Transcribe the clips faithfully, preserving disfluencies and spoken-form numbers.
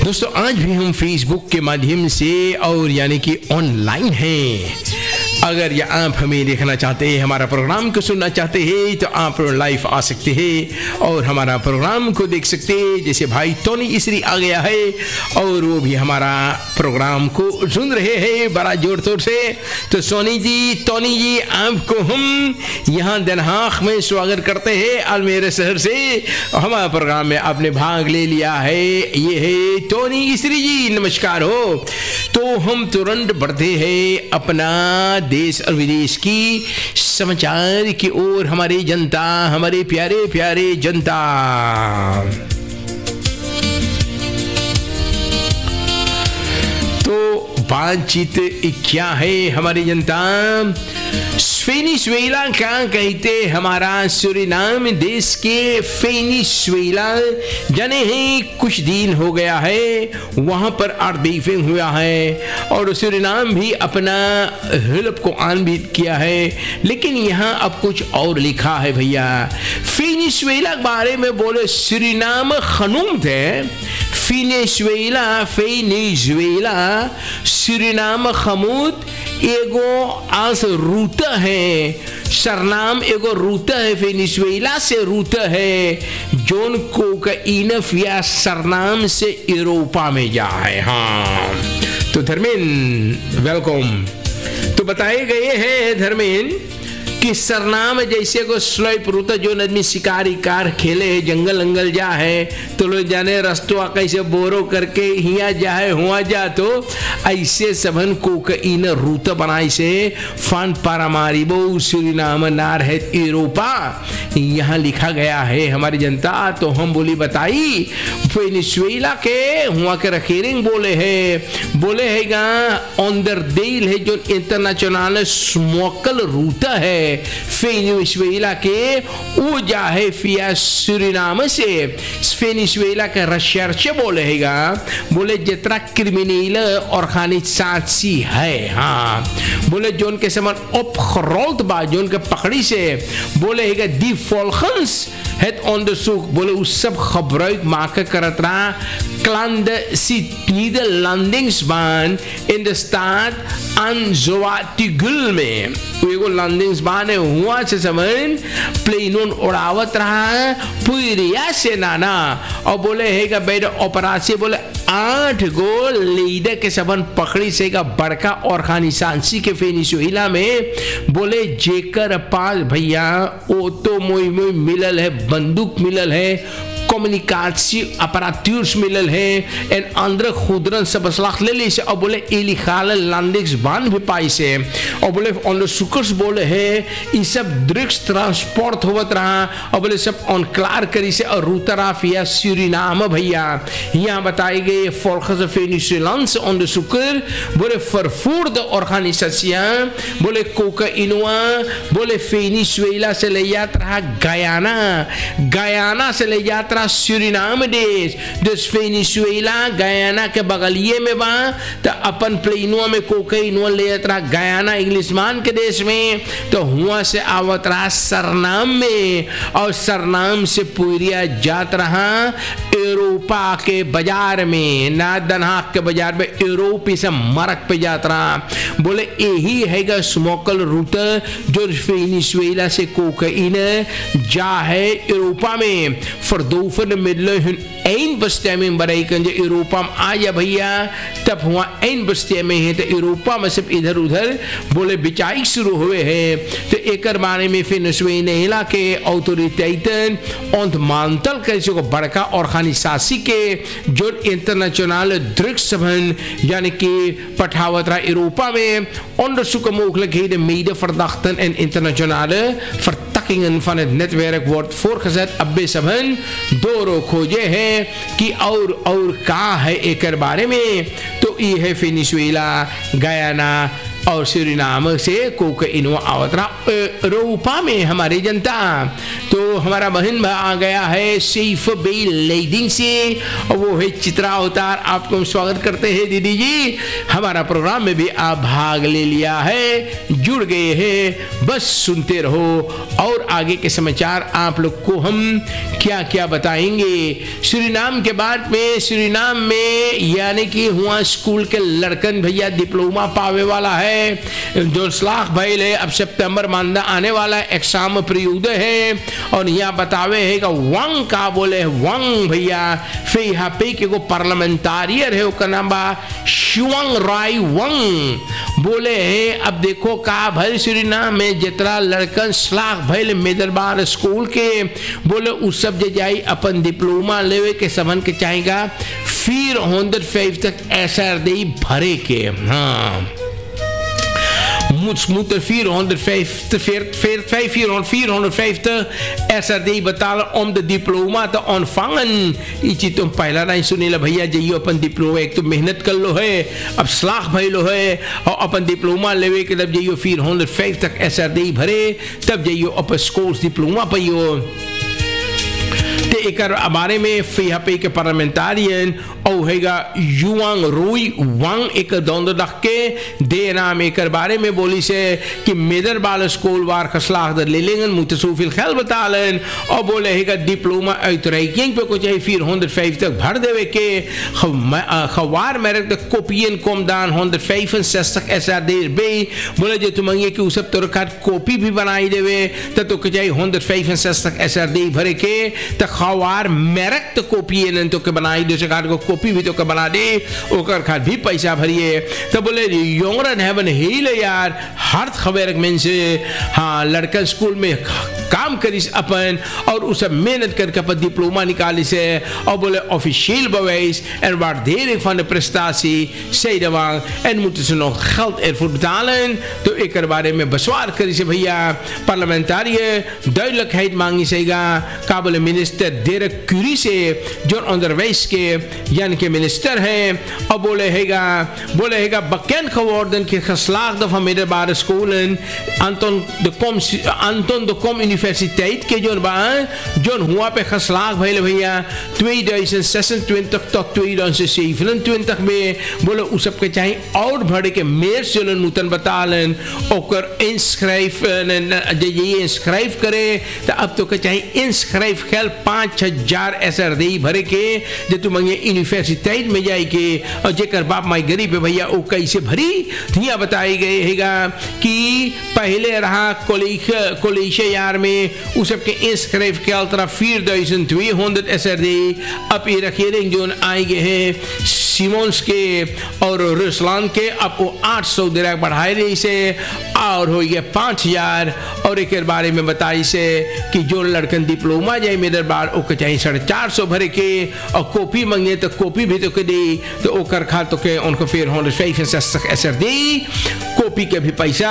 दोस्तों आज भी हम फेसबुक के माध्यम से और यानी कि ऑनलाइन हैं। अगर या आप हमें देखना चाहते हैं, हमारा प्रोग्राम को सुनना चाहते हैं तो आप लाइव आ सकते हैं और हमारा प्रोग्राम को देख सकते हैं। जैसे भाई टोनी इसरी आ गया है और वो भी हमारा प्रोग्राम को सुन रहे हैं बड़ा जोर तोर से। तो सोनी जी, टोनी जी, आपको हम यहाँ den Haag में स्वागत करते हैं अलमेर शहर से। हमारे प्रोग्राम में आपने भाग ले लिया है, ये है टोनी इसरी जी, नमस्कार हो। तो हम तुरंत बढ़ते हैं अपना देश और विदेश की समाचार की ओर। हमारी जनता, हमारे प्यारे प्यारे जनता, तो बातचीत क्या है हमारी जनता। वेनेजुएला क्या कहते हमारा सूरीनाम देश के वेनेजुएला जाने हैं कुछ दिन हो गया है, वहां पर अर्धवेफिंग हुआ है और सूरीनाम भी अपना हेल्प को आन्वित किया है। लेकिन यहाँ अब कुछ और लिखा है भैया। वेनेजुएला के बारे में बोले सूरीनाम खनूम थे। वेनेजुएला वेनेजुएला सूरीनाम खमूद एगो आस रूता है, सरनाम एगो रूता है, वेनेजुएला से रूता है, जोन कोकाइन या सरनाम से यूरोपा में जा है। हाँ तो धर्मेंद्र वेलकम। तो बताए गए हैं धर्मेंद्र कि सरनाम जैसे को स्लोप रूता जो आदमी शिकारी कार खेले जंगल अंगल जा है तो लोग जाने रस्तवा कैसे बोरो करके हिया जा है हुआ जा, तो ऐसे सबन कोकाइन रूता बनाई से फान पारामारिबो सूरीनाम नार है यूरोपा, यहाँ लिखा गया है हमारी जनता। तो हम बोली बताई वेनेजुएला के हुआ के रखेरिंग बोले है बोले है गा ऑनदर देल है जो इंटरनेशनल स्मोकल रूता है वेनेजुएला के वो जा है फिया सूरीनाम से। वेनेजुएला के रिसर्च बोले हैगा बोले जितना क्रिमिनल और खानी साची है। हाँ बोले जोन के समान opgerold बा जोन के पकड़ी से बोले हैगा दी volgens het onderzoek बोले उस सब gebruik maken करत रहा clandestine landingsbaan in de staat Anzoátegui में। वो लैंडिंग्सबान है हुआ से समझ प्लेन उड़ावत रहा पुरिया से नाना और बोले है का बेड ऑपरेशन बोले आठ गो लीडर के सबन पकड़ी से का बड़का और खानी सांसी के वेनेजुएला में बोले जेकर पास भैया ओतो मोई मोई मिलल है, बंदूक मिलल है, कम्युनिकेशन अपराटूर्स मिलल है एंड अंदर खुदरन सब सलाख ले ली से और बोले इलीगल लैंडिंग्सबान भी पाई से और बोले ऑन सुकर्स बोले है ये सब ड्रग्स ट्रांसपोर्ट होवत रहा और बोले सब ऑन क्लार करी से और रूतराफ या सूरीनाम भैया। यहाँ बताए गए फोर्कस वेनेजुएलांस ऑन सुकर बोले फरफूर्द ऑर्गेनाइजेशन बोले कोकाइनवा बोले वेनेजुएला से ले जात रहा गयाना, गयाना से ले जात रहा सूरीनाम देश। देश वेनेजुएला गयाना के बगलिए में बा तो अपन प्लेनुआ में कोकाइनवा ले जात रहा गयाना इंग्लिशमान के देश में, तो हुआ से आवत रहा सरनाम में और सरनाम से पूरिया जात रहा यूरोपा के बाजार में, ना den Haag के बाजार में यूरोपी से मरक पे जात रहा। बोले यही हैगा स्मोकल रूट जो वेनेजुएला से कोकाइन जा है यूरोपा में। फरदोफन मिडल एन bestemming bereiken जो यूरोपा में आ जा भैया, तब हुआ एन bestemming है तो यूरोपा में सब इधर उधर बोले बिचाई शुरू हुए हैं। तो एक बारे में वेनेजुएला के ऑथोरिटेटन और मानतल कैसे को बड़का और खानी सासी के जो इंटरनेशनल ड्रग्स सबन यानी कि पठावत रहा यूरोपा में onderzoeken mogelijkheden mede verdachten en internationale vertakkingen van het netwerk wordt voorgezet। अब सबन दोरो खोजे हैं कि और और का है एक बारे में। तो ये है वेनेजुएला, गयाना, और सूरीनाम से कोकाइनवा आवतरा रूपा में हमारी जनता। तो हमारा बहन आ गया है सैफ बे लेडिंग से, और वो है चित्रा अवतार। आपको स्वागत करते हैं दीदी जी, हमारा प्रोग्राम में भी आप भाग ले लिया है, जुड़ गए हैं, बस सुनते रहो। और आगे के समाचार आप लोग को हम क्या क्या बताएंगे। सूरीनाम के बाद में सूरीनाम में यानी कि हुआ स्कूल के लड़कन भैया डिप्लोमा पावे वाला है। जो सलाख भाई ले अब सितंबर मानदा आने वाला है, एग्जाम प्रयुक्त है। और यहाँ बतावे है कि वंग का बोले वंग भैया फिर यहाँ पे कि को पार्लियामेंटारियर है, उसका नाम बा शुवंग राय वंग बोले है। अब देखो का भले सूरीनाम में जितना लड़कन सलाख भाई मेदरबार स्कूल के बोले उस सब जे जाई अपन डिप्लोमा लेवे के समन के चाहेगा फिर हंड्रेड फाइव तक ऐसा दे भरे के। हाँ moeten vierhonderdvijftig S R D betalen om de diploma te ontvangen। इसी तुम पहला नहीं सुनीला भैया जाइयो अपन डिप्लोमा एक तो मेहनत कर लो है, अब सलाख भाई लो है, और अपन डिप्लोमा लेवे के तब जाइयो फिर हंड्रेड फाइव तक एस आर डी भरे, तब जाइयो अपन स्कूल डिप्लोमा पाइयो। ते एकर बारे में फिर पे के पार्लियामेंटारियन और हैगा युवांग रोई वांग एक दोंदो दख के दे नाम एकर बारे में बोली से कि मेदर बाल स्कूल वार खसलाख दर ले लेंगन मुतसूफिल ख्याल बतालन, और बोले हैगा डिप्लोमा ऐतराइकिंग पे कुछ है फिर हंड्रेड फाइव तक भर देवे के खवार मेरे तक कॉपियन कम दान हंड्रेड फाइव एंड सेस तक ऐसा देर बे बोले जो तुम ये कि उस सब तोर खाद कॉपी भी बनाई देवे तो तो कुछ है हंड्रेड फाइव एंड सेस तक ऐसा दे भरे के तक खवार मेरक तो कॉपियन तो के बनाई दे से खाद को कॉपी भी तो के बना दे ओकर खाद भी पैसा भरिए। तो बोले योंगरन हेवन हील यार हर खबर में से हाँ लड़का स्कूल में काम करिस अपन और उस मेहनत करके अपन डिप्लोमा निकाली से, और बोले official bewijs en waardering van de prestatie zedenwang en moeten ze nog geld ervoor betalen। तो एक बारे में बसवार करी से भैया पार्लियामेंटारियर दुidelijkheid मांगी सेगा काबल मिनिस्टर डेरेक क्यूरी से जो onderwijs के यानी के मिनिस्टर हैं, और बोले हैगा बोले हैगा bekend geworden की geslaagde van middelbare scholen Anton de Kom Anton de Kom Universiteit के जो बा जो हुआ पे खसलाक भइल भैया twenty sixteen tot twenty seventeen में बोले उस सब के चाहिए और बढ़ के मेयर से नूतन बतालन ओकर इंस्क्राइब जे ये इंस्क्राइब करे तो अब तो के चाहिए इंस्क्राइब खेल पाँच हजार एस आर दी भरे के जो तुम यूनिवर्सिटी में जाए के, और जेकर बाप माई गरीब है भैया वो कैसे भरी यहाँ बताई गए हैगा कि पहले रहा कोलिश कोलिश यार में उस सब के इंस्क्राइब के तरह फिर दो three hundred S are the अब ये रखिए जो आए गए हैं सीमोन्स के और रुसलान के अब वो आठ सौ दिरा बढ़ाए रही से और हो गया पाँच हजार। और एक बारे में बताई से कि जो लड़कन डिप्लोमा जाए मेरे बार वो चाहिए साढ़े चार सौ भरे के, और कॉपी मांगे तो कॉपी भी तो के दी तो ओकर खा तो के उनको फिर hundred five S are the copy के भी पैसा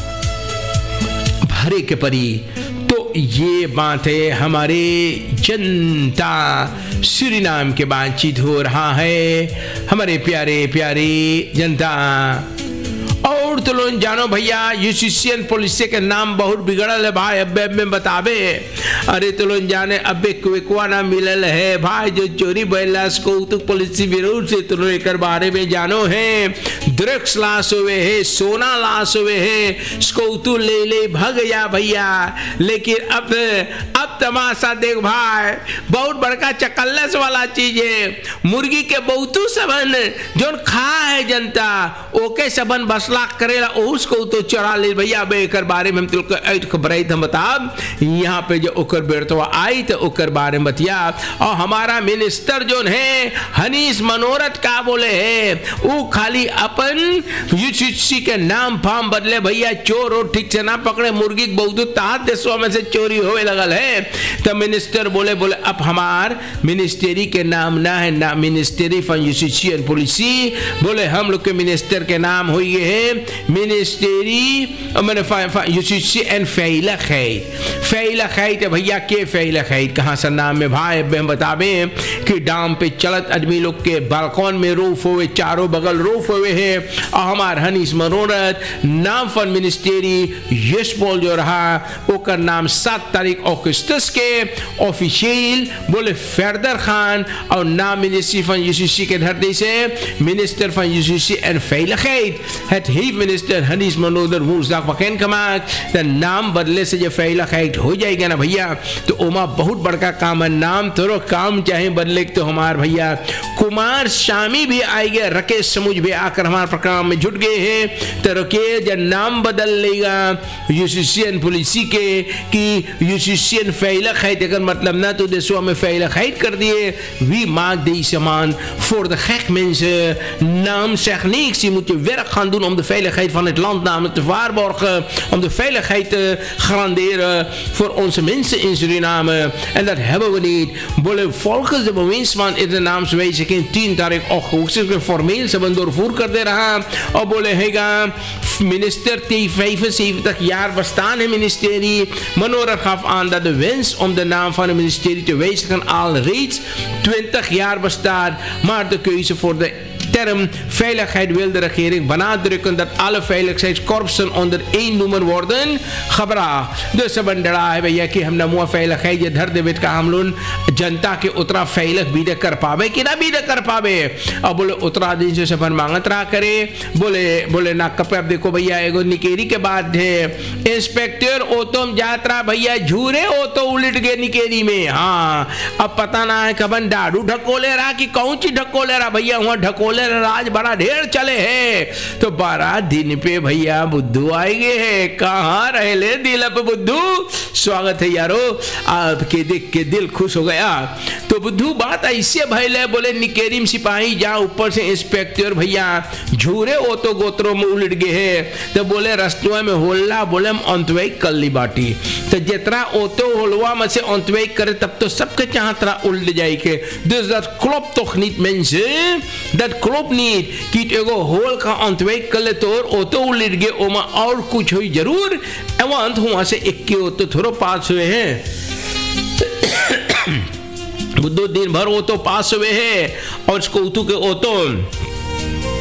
भरे के परी। तो ये बात है हमारे जनता सूरीनाम के बातचीत हो रहा है हमारे प्यारे प्यारे जनता। और तो लोग जानो भैया यूसीसीएन पुलिस के नाम बहुत बिगड़ल है भाई, अब में बतावे अरे तो लोग जाने अब क्विकवा ना मिलल है भाई जो चोरी बैलास को तो पुलिस विरोध से तो लोग एक बारे में जानो है ड्रग्स लाश हुए है सोना लाश हुए है स्कूतू ले ले भग या भैया। लेकिन अब अब तमाशा देख भाई बहुत बड़का चकल्लस वाला चीज है, मुर्गी के बहुतू सबन जो खा है जनता ओके सबन बसला करेला उसको तो चरा ले भैया बे एकर बारे में हम तुमको ऐट खबराई हम बताब यहाँ पे जो ओकर बेरतवा आई तो ओकर बारे में बतिया। और हमारा मिनिस्टर जो है हनीस मनोरथ का बोले है वो खाली अपन यूसीसी के नाम फार्म बदले भैया चोर और ठीक से ना पकड़े मुर्गी बहुत ताहत देशों में से चोरी होने लगल है। तो मिनिस्टर बोले बोले अब हमार मिनिस्ट्री के नाम ना है ना ministry for UCC and policy, बोले हम लोग के मिनिस्टर के नाम हुई है ministerie justitie en veiligheid. Veiligheid है भैया, के veiligheid कहाँ सर नाम में भाई बहन बतावे कि डाम पे चलत आदमी लोग के बालकॉन में रूफ हुए, चारों बगल रूफ हुए है और हमार हनीस मनोरथ नाम फन मिनिस्टेरी यश बोल जो रहा ओकर नाम सात तारीख अगस्त के ऑफिशियल बोले फेरदर खान और नाम मिनिस्ट्री फन यूसीसी के धरती से minister fun UCC and veiligheid het heeft minister Honey's मनोरथ woensdag bekend gemaakt द नाम बदले से जो veiligheid हो जाएगा ना भैया तो ओमा बहुत बड़का काम है। नाम थोड़ा काम चाहे बदले तो हमार भैया कुमार शामी भी आएंगे, राकेश समुझ भी आकर हमारे प्रोग्राम में जुट गए हैं। तो रके जब नाम बदल लेगा यूसीसीएन पुलिसी के कि यूसीसीएन veiligheid अगर मतलब ना तो देशों में veiligheid कर दिए wie maakt deze man voor de gek mensen? Naam zegt niks. Je moet je werk gaan doen om de veiligheid van het land namelijk te waarborgen, om de veiligheid te garanderen voor onze mensen in Suriname. En dat hebben we niet. Volgens de bewindsman in de naamswijziging tien तारीख augustus formeel ze hebben doorvoerd करते रहा और बोले हैगा minister die vijfenzeventig jaar bestaan in ministerie मनोरथ gaf aan dat de wens om de naam van het ministerie te wijzigen al reeds twintig jaar bestaat, maar de keuze voor de term veiligheid wil de regering benadrukken dat alle veiligheidskorpsen onder één noemer worden gebracht. Dus ze बंडड़ा है भैया कि हम नमो veiligheid ये धर देवित का हम लोग जनता के उतरा फैलक बीडे कर पावे कि ना बीडे कर पावे। अब बोले उतरा दिन से सफर मांगत रहा करे बोले बोले ना कपे अब देखो भैया एगो निकेरी के बाद है इंस्पेक्टर ओतम यात्रा भैया झूरे ओतो उलट गए निकेरी में। हाँ अब पता ना है कबन डाडू ढकोले रहा कि कौन ची ढकोले रहा भैया वहाँ ढकोले राज बड़ा ढेर चले है। तो बारह दिन पे भैया बुद्धू आएंगे है, कहाँ रहे ले दिल पे बुद्धू, स्वागत है यारो आपके देख के दिल खुश हो गया। तो बुद्धू बात ऐसे भैले बोले निकेरी में सिपाही जहाँ ऊपर से इंस्पेक्टर भैया झूरे ओतो गोत्रों में उलट गए है। तो बोले रस्तुआ में होल्ला बोले हम अंतवेक कर ली बाटी तो जितना ओतो होलवा में से अंतवेक करे तब तो सबके चाहतरा उल्ट जाएंगे। This that Klopp toch niet mensen, dat klopt niet कि एगो होल का अंतवेक कर ले तो ओतो उलट गए ओमा और कुछ हुई जरूर एवं वहां से इक्के ओतो थोड़ा पास हुए हैं दो दिन भर ओतो पास हुए हैं और इसको उतू के ओतो